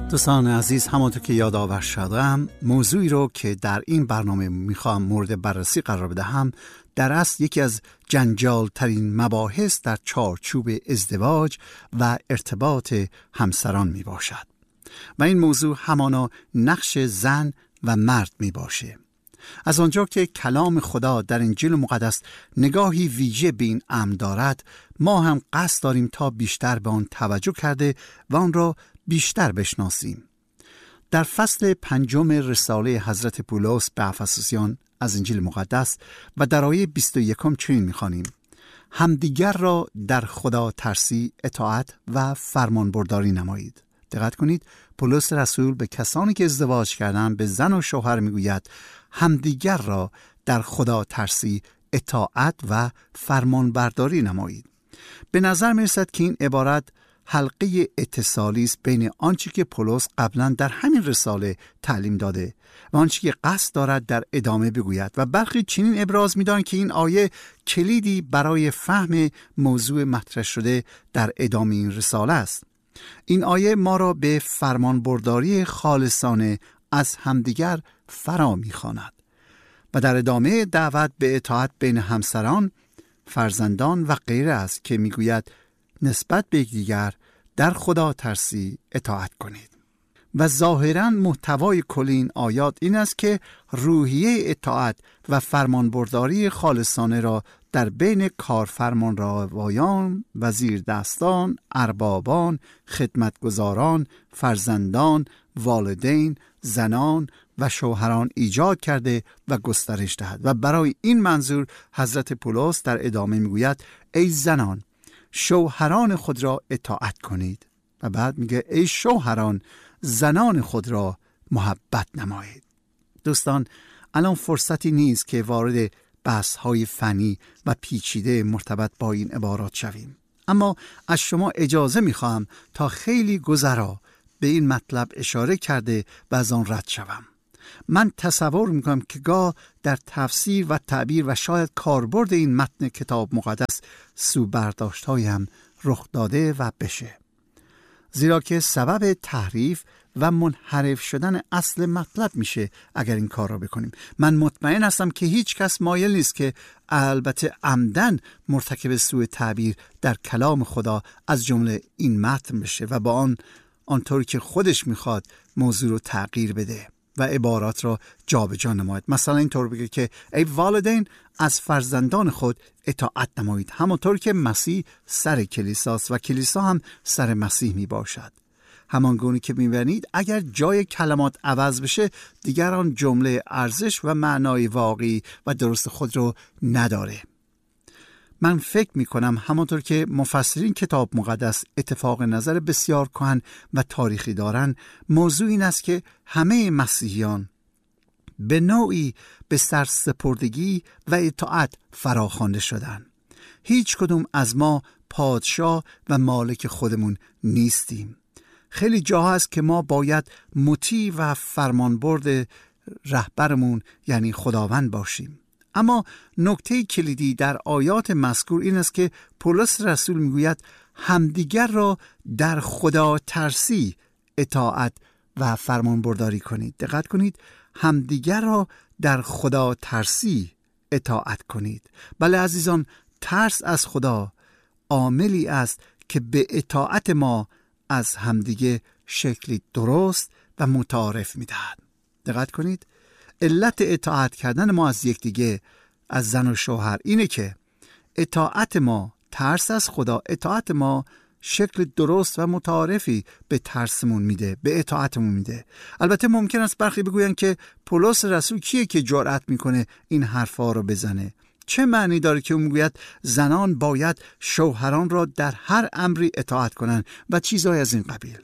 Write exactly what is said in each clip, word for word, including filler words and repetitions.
دوستان عزیز، همونطور که یادآور شدم، موضوعی رو که در این برنامه میخوام مورد بررسی قرار بدهم در اصل یکی از جنجال ترین مباحث در چارچوب ازدواج و ارتباط همسران می باشد و این موضوع همانا نقش زن و مرد می باشه. از آنجا که کلام خدا در انجیل مقدس نگاهی ویژه به این امر دارد، ما هم قصد داریم تا بیشتر به آن توجه کرده و آن را بیشتر بشناسیم. در فصل پنجم رساله حضرت پولس به افسوسیان از انجیل مقدس و در آیه بیست و یکم چنین می‌خوانیم: همدیگر را در خدا ترسی، اطاعت و فرمانبرداری نمایید. دقت کنید، پولس رسول به کسانی که ازدواج کردند، به زن و شوهر میگوید همدیگر را در خدا ترسی، اطاعت و فرمانبرداری نمایید. به نظر می‌رسد که این عبارت حلقه اتصالی است بین آنچه که پولس قبلا در همین رساله تعلیم داده و آنچه که قصد دارد در ادامه بگوید و برخی چنین ابراز می‌دانند که این آیه کلیدی برای فهم موضوع مطرح شده در ادامه این رساله است. این آیه ما را به فرمانبرداری خالصانه از همدیگر فرا می‌خواند و در ادامه دعوت به اطاعت بین همسران، فرزندان و غیره است که می‌گوید نسبت به یکدیگر در خدا ترسی، اطاعت کنید. و ظاهراً محتوای کل این آیات این است که روحیه اطاعت و فرمانبرداری خالصانه را در بین کارفرمانروایان، وزیردستان، اربابان، خدمتگزاران، فرزندان، والدین، زنان و شوهران ایجاد کرده و گسترش دهد. و برای این منظور حضرت پولس در ادامه میگوید ای زنان شوهران خود را اطاعت کنید و بعد میگه ای شوهران زنان خود را محبت نمایید. دوستان، الان فرصتی نیست که وارد بحث‌های فنی و پیچیده مرتبط با این عبارات شویم، اما از شما اجازه میخواهم تا خیلی گذرا به این مطلب اشاره کرده و از آن رد شوم. من تصور میکنم که گاه در تفسیر و تعبیر و شاید کاربرد این متن کتاب مقدس سو برداشت هایم رخ داده و بشه، زیرا که سبب تحریف و منحرف شدن اصل مطلب میشه اگر این کار را بکنیم. من مطمئن هستم که هیچ کس مایل نیست که البته عمدن مرتکب سوء تعبیر در کلام خدا از جمله این متن بشه و با آن آنطوری که خودش میخواد موضوع رو تغییر بده و عبارات را جابجا نماید. مثلا اینطور بگه که ای والدین از فرزندان خود اطاعت نمایید، همانطور که مسیح سر کلیساست و کلیسا هم سر مسیح می باشد. همان گونه که می‌بینید اگر جای کلمات عوض بشه دیگر آن جمله ارزش و معنای واقعی و درست خود رو نداره. من فکر میکنم همانطور که مفسرین کتاب مقدس اتفاق نظر بسیار کهن و تاریخی دارن، موضوع این است که همه مسیحیان به نوعی به سرسپردگی و اطاعت فراخوانده شدن. هیچ کدوم از ما پادشاه و مالک خودمون نیستیم. خیلی جاها هست که ما باید مطیع و فرمانبرد رهبرمون یعنی خداوند باشیم. اما نکته کلیدی در آیات مذکور این است که پولس رسول میگوید همدیگر را در خدا ترسی، اطاعت و فرمانبرداری کنید. دقت کنید، همدیگر را در خدا ترسی، اطاعت کنید. بله عزیزان، ترس از خدا عاملی است که به اطاعت ما از همدیگه شکلی درست و متعارف میدهد. دقت کنید، علت اطاعت کردن ما از یکدیگه، از زن و شوهر، اینه که اطاعت ما، ترس از خدا، اطاعت ما شکل درست و متعارفی به ترسمون میده، به اطاعتمون میده. البته ممکن است برخی بگوین که پولس رسول کیه که جرأت میکنه این حرفا رو بزنه؟ چه معنی داره که اون میگوید زنان باید شوهران را در هر امری اطاعت کنن و چیزهای از این قبیل؟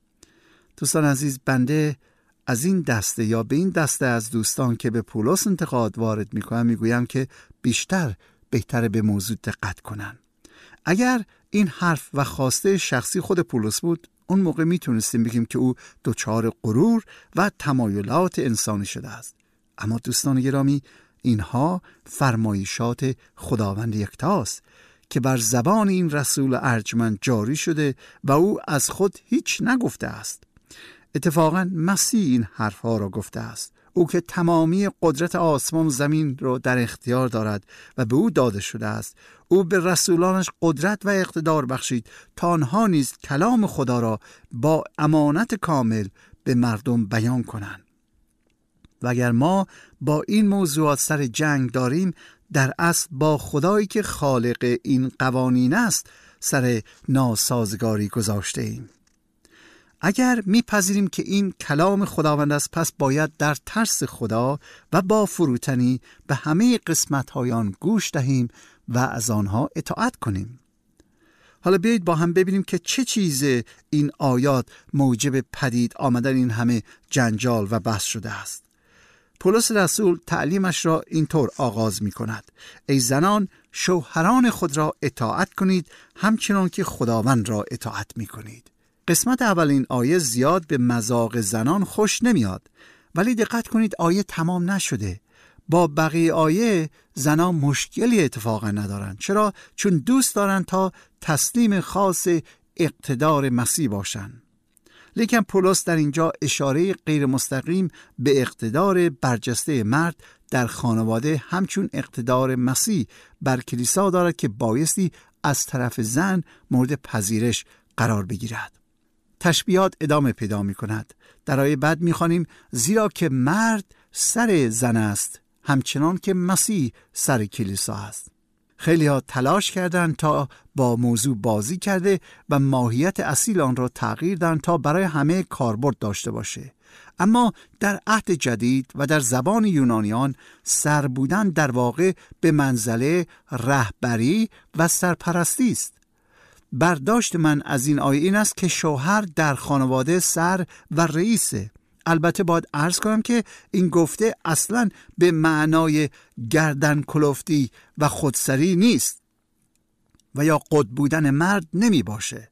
دوستان عزیز، بنده از این دسته یا به این دسته از دوستان که به پولس انتقاد وارد میکنن میگویم که بیشتر بهتره به موضوع دقت کنن. اگر این حرف و خواسته شخصی خود پولس بود، اون موقع میتونستیم بگیم که او دچار غرور و تمایلات انسانی شده است. اما دوستان گرامی، اینها فرمایشات خداوند یکتاست که بر زبان این رسول ارجمند جاری شده و او از خود هیچ نگفته است. اتفاقاً مسیح این حرفها را گفته است. او که تمامی قدرت آسمان و زمین را در اختیار دارد و به او داده شده است، او به رسولانش قدرت و اقتدار بخشید تا آنها نیز کلام خدا را با امانت کامل به مردم بیان کنند. و اگر ما با این موضوعات سر جنگ داریم، در اصل با خدایی که خالق این قوانین است سر ناسازگاری گذاشته ایم. اگر میپذیریم که این کلام خداوند است، پس باید در ترس خدا و با فروتنی به همه قسمت‌های آن گوش دهیم و از آنها اطاعت کنیم. حالا بیایید با هم ببینیم که چه چیز این آیات موجب پدید آمدن این همه جنجال و بحث شده است. پولس رسول تعلیمش را اینطور آغاز می کند: ای زنان، شوهران خود را اطاعت کنید همچنان که خداوند را اطاعت می کنید. قسمت اول این آیه زیاد به مذاق زنان خوش نمیاد، ولی دقت کنید آیه تمام نشده. با بقیه آیه زنان مشکلی اتفاقا ندارند. چرا؟ چون دوست دارند تا تسلیم خاص اقتدار مسیح باشند. لیکن پولس در اینجا اشاره غیر مستقیم به اقتدار برجسته مرد در خانواده همچون اقتدار مسیح بر کلیسا دارد که بایستی از طرف زن مورد پذیرش قرار بگیرد. تشبیهات ادامه پیدا می کند. در آیه بعد می خوانیم: زیرا که مرد سر زن است همچنان که مسیح سر کلیسا است. خیلی ها تلاش کردند تا با موضوع بازی کرده و ماهیت اصیل آن را تغییر دادند تا برای همه کاربرد داشته باشه. اما در عهد جدید و در زبان یونانیان سر بودن در واقع به منزله رهبری و سرپرستی است. برداشت من از این آیه این است که شوهر در خانواده سر و رئیسه. البته باید عرض کنم که این گفته اصلاً به معنای گردن کلفتی و خودسری نیست و یا قد بودن مرد نمی باشه.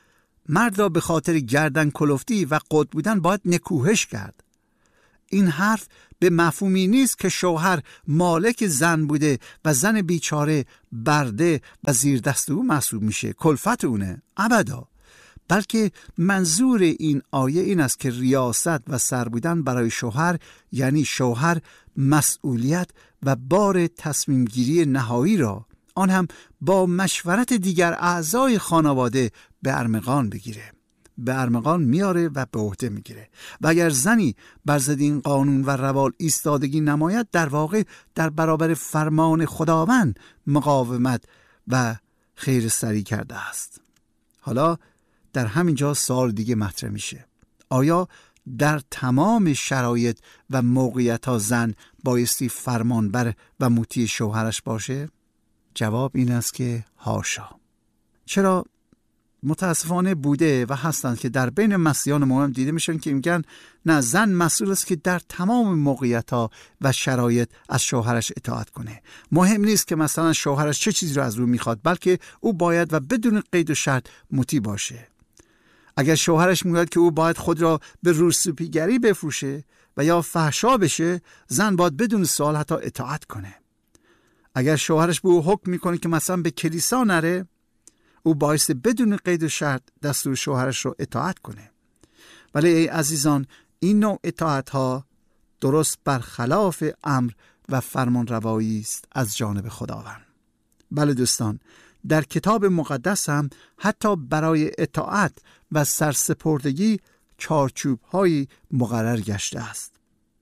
مرد را به خاطر گردن کلفتی و قد بودن باید نکوهش کرد. این حرف به مفهومی نیست که شوهر مالک زن بوده و زن بیچاره برده و زیر دست او محسوب میشه، کلفت اونه. ابدا. بلکه منظور این آیه این است که ریاست و سر بودن برای شوهر یعنی شوهر مسئولیت و بار تصمیم گیری نهایی را، آن هم با مشورت دیگر اعضای خانواده، به ارمغان بگیره. به ارمغان میاره و به عهده میگیره. و اگر زنی بر ضد این قانون و روال ایستادگی نماید، در واقع در برابر فرمان خداوند مقاومت و خیرسری کرده است. حالا در همینجا سوال دیگه مطرح میشه: آیا در تمام شرایط و موقعیت‌ها زن بایستی فرمانبر و مطیع شوهرش باشه؟ جواب این است که حاشا. چرا؟ متاسفانه بوده و هستند که در بین مسیحیان مهم دیده میشن که میگن نه، زن مسئول است که در تمام موقعیت‌ها و شرایط از شوهرش اطاعت کنه. مهم نیست که مثلا شوهرش چه چیزی رو از او میخواد، بلکه او باید و بدون قید و شرط مطیع باشه. اگر شوهرش میگوید که او باید خود را به روسپیگری بفروشه و یا فحشا بشه، زن باید بدون سوال حتی اطاعت کنه. اگر شوهرش به او حکم میکنه که مثلا به کلیسا نره، او باید بدون قید و شرط دستور شوهرش رو اطاعت کنه. ولی ای عزیزان، این نوع اطاعت ها درست برخلاف امر و فرمان روایی است از جانب خداوند. بله دوستان، در کتاب مقدس هم حتی برای اطاعت و سرسپردگی چارچوب هایی مقرر گشته است.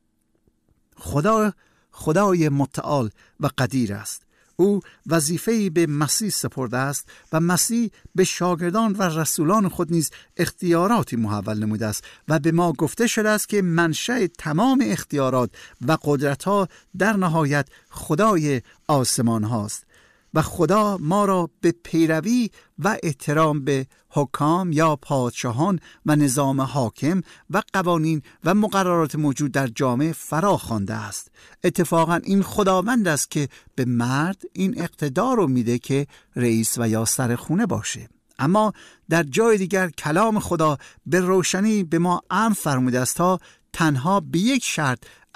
خدا خدای متعال و قدیر است. او وظیفه‌ای به مسیح سپرده است و مسیح به شاگردان و رسولان خود نیز اختیاراتی محول نموده است و به ما گفته شده است که منشأ تمام اختیارات و قدرت‌ها در نهایت خدای آسمان هاست و خدا ما را به پیروی و احترام به حکام یا پادشاهان و نظام حاکم و قوانین و مقررات موجود در جامعه فرا خوانده است. اتفاقا این خداوند است که به مرد این اقتدار رو میده که رئیس و یا سرخونه باشه. اما در جای دیگر کلام خدا به روشنی به ما امر فرموده است تا تنها به یک شرط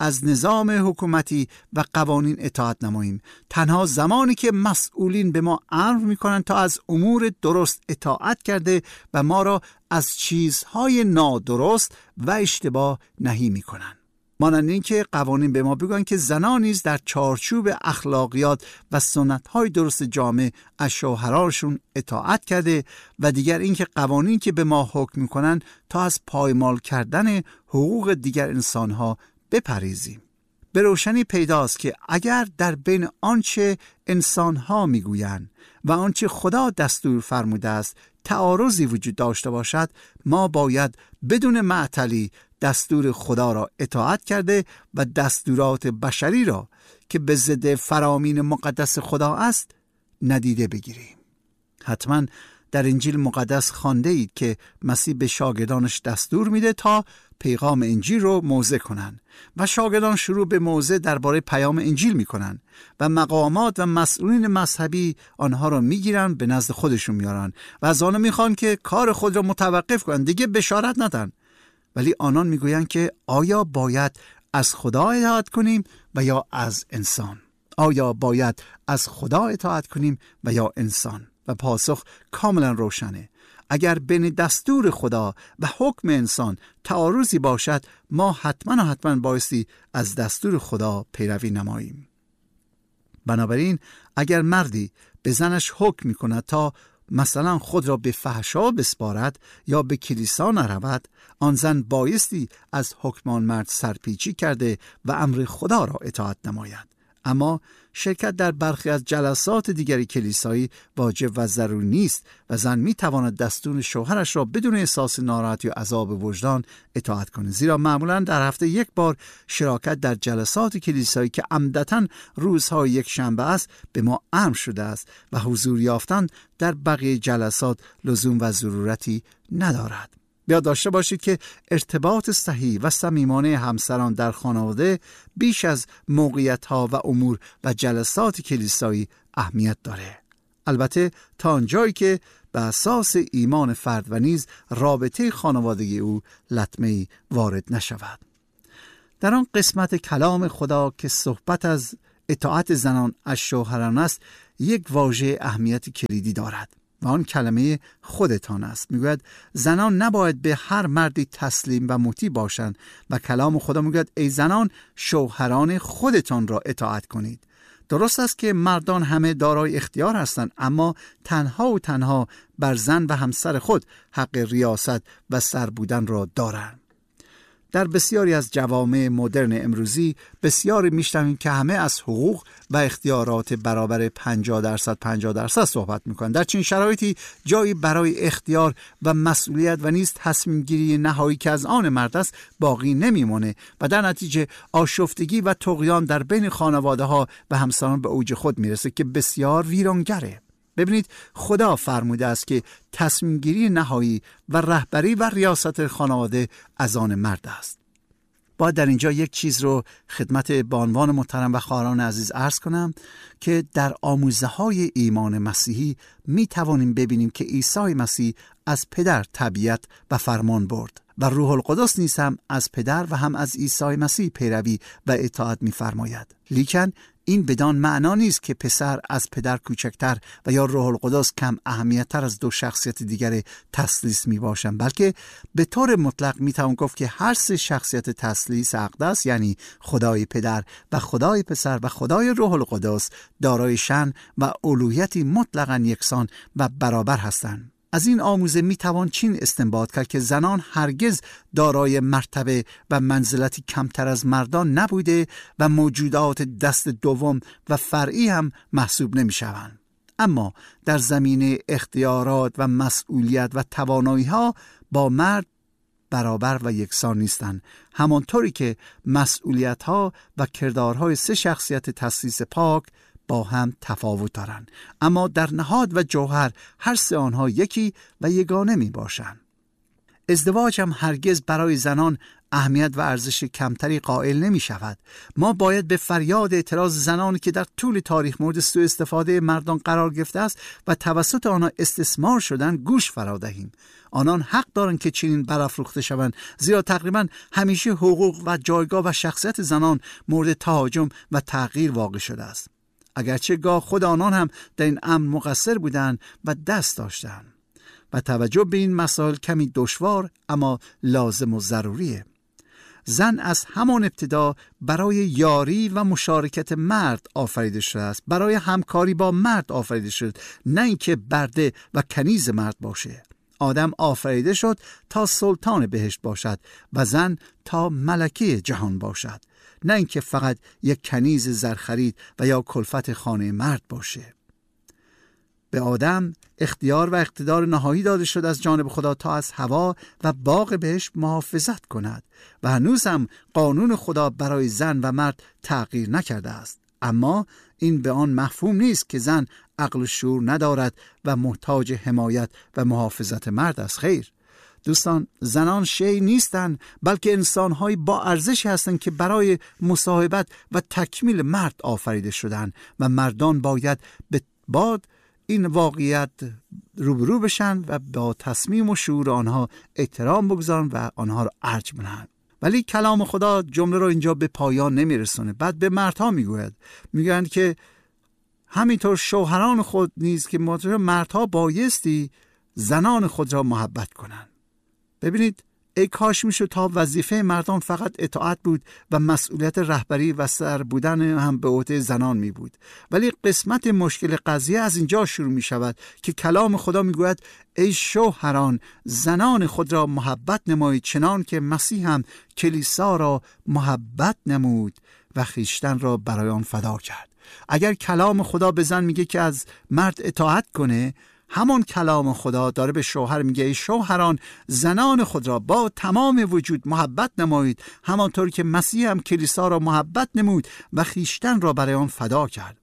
از نظام حکومتی و قوانین اطاعت نماییم. تنها زمانی که مسئولین به ما امر میکنند تا از امور درست اطاعت کرده و ما را از چیزهای نادرست و اشتباه نهی میکنند. مانند این که قوانین به ما بگویند که زنان نیز در چارچوب اخلاقیات و سنت‌های درست جامعه از شوهرانشون اطاعت کرده و دیگر این که قوانین که به ما حکم می‌کنند تا از پایمال کردن حقوق دیگر انسان‌ها بپرهیزیم. به روشنی پیداست که اگر در بین آنچه انسان‌ها می‌گویند و آنچه خدا دستور فرموده است تعارضی وجود داشته باشد، ما باید بدون معطلی دستور خدا را اطاعت کرده و دستورات بشری را که به ضد فرامین مقدس خدا است ندیده بگیریم. حتما در انجیل مقدس خوانده اید که مسیح به شاگردانش دستور میده تا پیغام انجیل رو موعظه کنن و شاگردان شروع به موعظه درباره پیام انجیل میکنن و مقامات و مسئولین مذهبی آنها را میگیرن به نزد خودشون میارن و از آنها میخوان که کار خود را متوقف کنن، دیگه بشارت ندن. ولی آنان میگویند که آیا باید از خدا اطاعت کنیم و یا از انسان؟ آیا باید از خدا اطاعت کنیم و یا انسان؟ و پاسخ کاملا روشنه. اگر بین دستور خدا و حکم انسان تعارضی باشد، ما حتما و حتما بایستی از دستور خدا پیروی نماییم. بنابراین اگر مردی به زنش حکم میکند تا مثلا خود را به فحشا بسپارد یا به کلیسا نرود، آن زن بایستی از حکم آن مرد سرپیچی کرده و امر خدا را اطاعت نماید. اما شرکت در برخی از جلسات دیگری کلیسایی واجب و ضروری نیست و زن می تواند دستور شوهرش را بدون احساس ناراحتی و عذاب وجدان اطاعت کند، زیرا معمولا در هفته یک بار شراکت در جلسات کلیسایی که عمدتاً روزهای یک شنبه است به ما امر شده است و حضور یافتن در بقیه جلسات لزوم و ضرورتی ندارد. یاد داشته باشید که ارتباط صحیح و صمیمانه همسران در خانواده بیش از موقعیت‌ها و امور و جلسات کلیسایی اهمیت داره. البته تا آنجایی که به اساس ایمان فرد و نیز رابطه خانوادگی او لطمه‌ای وارد نشود. در آن قسمت کلام خدا که صحبت از اطاعت زنان از شوهران است، یک واژه اهمیت کلیدی دارد و آن کلمه خودتان است. میگوید زنان نباید به هر مردی تسلیم و مطیع باشند و کلام خدا میگوید ای زنان شوهران خودتان را اطاعت کنید. درست است که مردان همه دارای اختیار هستند، اما تنها و تنها بر زن و همسر خود حق ریاست و سر بودن را دارند. در بسیاری از جوامع مدرن امروزی بسیاری میشنویم که همه از حقوق و اختیارات برابر پنجاه درصد پنجاه درصد صحبت میکنند. در چنین شرایطی جایی برای اختیار و مسئولیت و نیز تصمیم گیری نهایی که از آن مرد است باقی نمیمونه و در نتیجه آشفتگی و طغیان در بین خانواده ها و همسران به اوج خود میرسه که بسیار ویرانگره. ببینید خدا فرموده است که تصمیم گیری نهایی و رهبری و ریاست خانواده از آن مرد است. باید در اینجا یک چیز رو خدمت بانوان محترم و خواهران عزیز عرض کنم که در آموزه های ایمان مسیحی می توانیم ببینیم که عیسی مسیح از پدر تبعیت و فرمان برد و روح القدس نیز هم از پدر و هم از عیسی مسیح پیروی و اطاعت می فرماید. لیکن این بدان معنا نیست که پسر از پدر کوچکتر و یا روح القدس کم اهمیتتر از دو شخصیت دیگر تثلیث می باشند، بلکه به طور مطلق می توان گفت که هر سه شخصیت تثلیث اقدس یعنی خدای پدر و خدای پسر و خدای روح القدس دارای شأن و الوهیتی مطلقاً یکسان و برابر هستند. از این آموزه می توان چین استنباط کرد که زنان هرگز دارای مرتبه و منزلتی کمتر از مردان نبوده و موجودات دست دوم و فرعی هم محسوب نمی شوند. اما در زمینه اختیارات و مسئولیت و توانایی ها با مرد برابر و یکسان نیستند، همانطوری که مسئولیت ها و کردارهای سه شخصیت تثلیث پاک با هم تفاوت دارند، اما در نهاد و جوهر هر سه آنها یکی و یگانه می باشند. ازدواج هم هرگز برای زنان اهمیت و ارزش کمتری قائل نمی شود. ما باید به فریاد اعتراض زنانی که در طول تاریخ مورد سوء استفاده مردان قرار گرفته است و توسط آنها استثمار شدن گوش فرا دهیم. آنان حق دارند که چنین برافروخته شوند، زیرا تقریبا همیشه حقوق و جایگاه و شخصیت زنان مورد تهاجم و تغییر واقع شده است، اگرچه گاه خود آنان هم در این امر مقصر بودند و دست داشتند. و توجه به این مسائل کمی دشوار اما لازم و ضروریه. زن از همان ابتدا برای یاری و مشارکت مرد آفریده شده است، برای همکاری با مرد آفریده شد، نه اینکه برده و کنیز مرد باشه. آدم آفریده شد تا سلطان بهشت باشد و زن تا ملکه جهان باشد، نه اینکه فقط یک کنیز زرخرید و یا کلفت خانه مرد باشه. به آدم اختیار و اقتدار نهایی داده شد از جانب خدا تا از هوا و باغ بهشت محافظت کند و هنوز هم قانون خدا برای زن و مرد تغییر نکرده است. اما این به آن مفهوم نیست که زن عقل و شعور ندارد و محتاج حمایت و محافظت مرد است. خیر دوستان، زنان شی نیستند، بلکه انسان‌های با ارزشی هستند که برای مصاحبت و تکمیل مرد آفریده شدند و مردان باید به باد این واقعیت روبرو بشن و با تصمیم و شعور آنها احترام بگذارن و آنها را ارج بدن. ولی کلام خدا جمله رو اینجا به پایان نمیرسونه. بعد به مردها میگوید، میگویند که همینطور شوهران خود نیز که مردها بایستی زنان خود را محبت کنند. ببینید، ای کاش میشد تا وظیفه مردان فقط اطاعت بود و مسئولیت رهبری و سر بودن هم به عهده زنان می بود. ولی قسمت مشکل قضیه از اینجا شروع می شود که کلام خدا می گوید ای شوهران زنان خود را محبت نمایید، چنان که مسیح هم کلیسا را محبت نمود و خویشتن را برای آن فدا کرد. اگر کلام خدا به زن میگه که از مرد اطاعت کنه، همان کلام خدا داره به شوهر میگه ای شوهران زنان خود را با تمام وجود محبت نمایید، همانطور که مسیح هم کلیسا را محبت نمود و خویشتن را برای آن فدا کرد.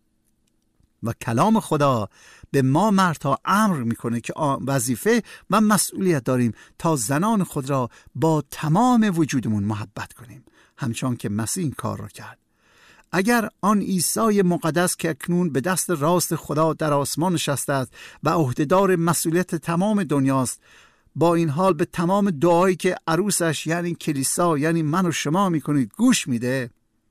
و کلام خدا به ما مردها امر میکنه که وظیفه و مسئولیت داریم تا زنان خود را با تمام وجودمون محبت کنیم، همچون که مسیح این کار را کرد. اگر آن عیسی مقدس که اکنون به دست راست خدا در آسمان نشسته است و عهدهدار مسئولیت تمام دنیاست، با این حال به تمام دعایی که عروسش یعنی کلیسا یعنی من و شما میکنید گوش میده،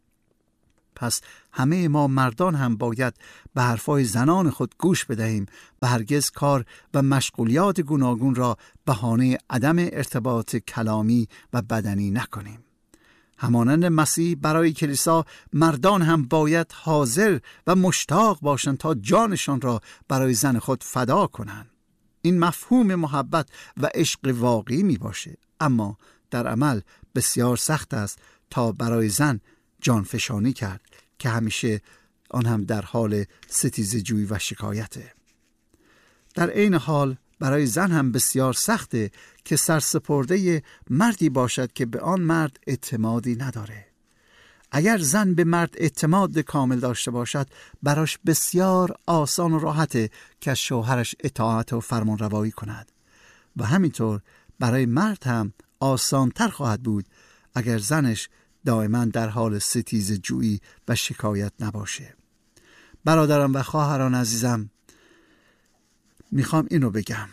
پس همه ما مردان هم باید به حرفای زنان خود گوش بدهیم و هرگز کار و مشغولیات گوناگون را بهانه عدم ارتباط کلامی و بدنی نکنیم. همانند مسیح برای کلیسا، مردان هم باید حاضر و مشتاق باشند تا جانشان را برای زن خود فدا کنند. این مفهوم محبت و عشق واقعی می باشه، اما در عمل بسیار سخت است تا برای زن جانفشانی کرد که همیشه آن هم در حال ستیزه جویی و شکایته. در عین حال برای زن هم بسیار سخته که سرسپرده مردی باشد که به آن مرد اعتمادی نداره. اگر زن به مرد اعتماد کامل داشته باشد، براش بسیار آسان و راحته که از شوهرش اطاعت و فرمان روایی کند و همینطور برای مرد هم آسان تر خواهد بود اگر زنش دائما در حال ستیزه جویی و شکایت نباشه. برادران و خواهران عزیزم، میخوام اینو بگم،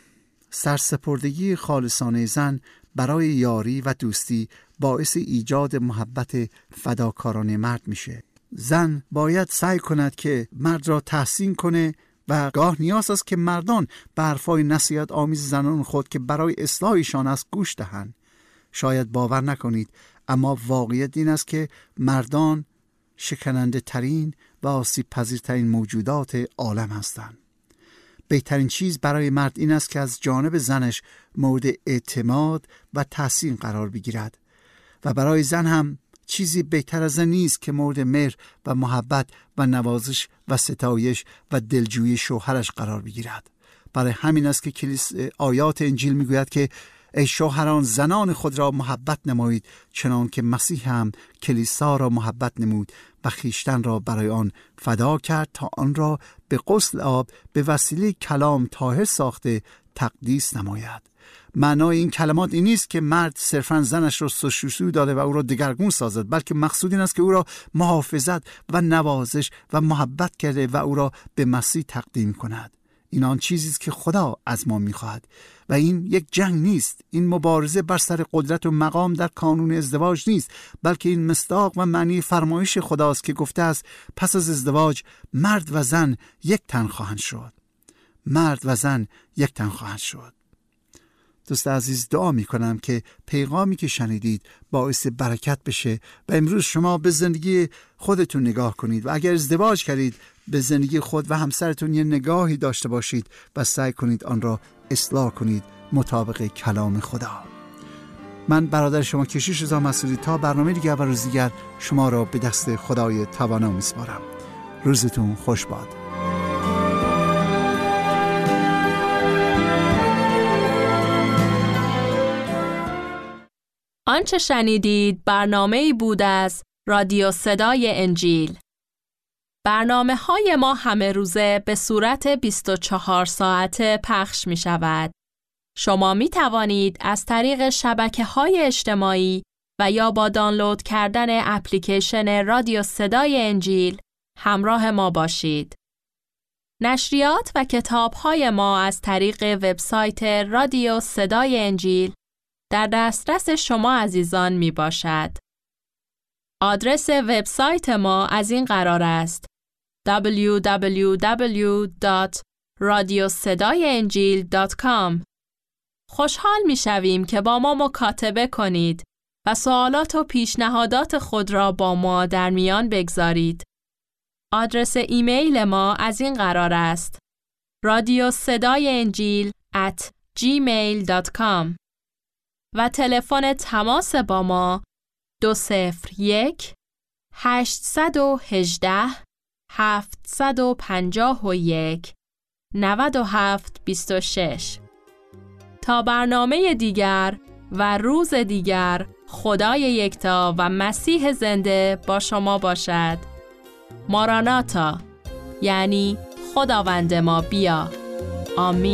سرسپردگی خالصانه زن برای یاری و دوستی باعث ایجاد محبت فداکارانه مرد میشه. زن باید سعی کند که مرد را تحسین کنه و گاه نیاز است که مردان به حرفای نصیحت آمیز زنان خود که برای اصلاحشان است گوش دهند. شاید باور نکنید، اما واقعیت این است که مردان شکننده ترین و آسیب پذیرترین موجودات عالم هستند. بهترین چیز برای مرد این است که از جانب زنش مورد اعتماد و تحسین قرار بگیرد و برای زن هم چیزی بهتر از این نیست که مورد مهر و محبت و نوازش و ستایش و دلجویی شوهرش قرار بگیرد. برای همین است که کلیس آیات انجیل میگوید که ای شوهران زنان خود را محبت نمایید، چنان که مسیح هم کلیسا را محبت نمود و خویشتن را برای آن فدا کرد تا آن را به غسل آب به وسیله کلام طاهر ساخته تقدیس نماید. معنای این کلمات این نیست که مرد صرفاً زنش را سوسو داده و او را دگرگون سازد، بلکه مقصود این است که او را محافظت و نوازش و محبت کرده و او را به مسیح تقدیم کند. این آن چیزی است که خدا از ما می‌خواهد و این یک جنگ نیست. این مبارزه بر سر قدرت و مقام در کانون ازدواج نیست، بلکه این مصداق و معنی فرمایش خداست که گفته است پس از ازدواج مرد و زن یک تن خواهند شد. مرد و زن یک تن خواهند شد. دوست عزیز، دعا می کنم که پیغامی که شنیدید باعث برکت بشه و امروز شما به زندگی خودتون نگاه کنید و اگر ازدواج کردید به زندگی خود و همسرتون یه نگاهی داشته باشید و سعی کنید آن را اصلاح کنید مطابق کلام خدا. من برادر شما کشیش رضا مسعودی تا برنامه دیگر و روز دیگر شما را به دست خدای توانا میسپارم. روزتون خوش باد. آنچه شنیدید برنامه‌ای بود از رادیو صدای انجیل. برنامه های ما همه روزه به صورت بیست و چهار ساعته پخش می شود. شما می توانید از طریق شبکه های اجتماعی و یا با دانلود کردن اپلیکیشن رادیو صدای انجیل همراه ما باشید. نشریات و کتاب های ما از طریق وبسایت رادیو صدای انجیل در دسترس شما عزیزان می باشد. آدرس وبسایت ما از این قرار است: دبلیو دبلیو دبلیو دات رادیو صدای انجیل دات کام. خوشحال می شویم که با ما مکاتبه کنید و سوالات و پیشنهادات خود را با ما در میان بگذارید. آدرس ایمیل ما از این قرار است: رادیو صدای انجیل ات جیمیل دات کام و تلفن تماس با ما دو صفر یک هشت یک هشت هفت پنج یک نه هفت دو شش. تا برنامه دیگر و روز دیگر، خدای یکتا و مسیح زنده با شما باشد. ماراناتا، یعنی خداوند ما بیا. آمین.